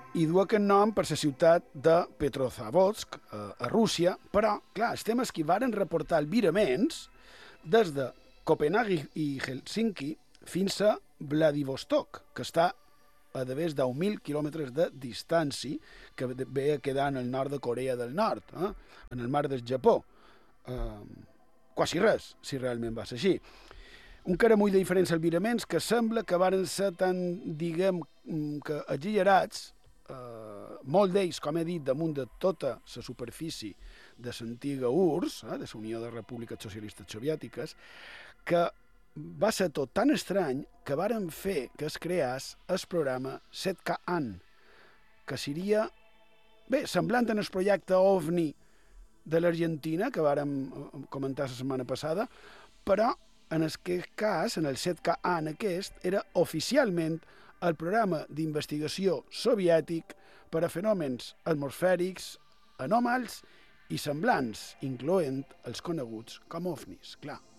i du aquest nom per la ciutat de Petrozavodsk, a Rússia, però, clar, el tema és que varen reportar albiraments des de Copenhague i Helsinki fins a Vladivostok, que està a més de 10.000 quilòmetres de distància, que ve a quedar en el nord de Corea del Nord, en el mar del Japó. Quasi res, si realment va ser així. Un caramull de diferents albiraments que sembla que varen ser tan, diguem, que exagerats, molt d'ells, com he dit, damunt de tota la superfície de l'antiga URSS, de la Unió de Repúbliques Socialistes Soviètiques, que va ser tot tan estrany que varen fer que es creés el programa 7KAN, que seria, bé, semblant en el projecte OVNI de l'Argentina, que vàrem comentar la setmana passada, però en aquest cas, en el 7KAN aquest, era oficialment el programa d'investigació soviètic per a fenòmens atmosfèrics, anòmals i semblants, incloent els coneguts com ovnis, clar.